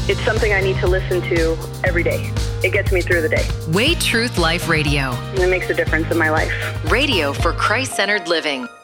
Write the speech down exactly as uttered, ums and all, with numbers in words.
It's something I need to listen to every day. It gets me through the day. Way Truth Life Radio. And it makes a difference in my life. Radio for Christ-centered living.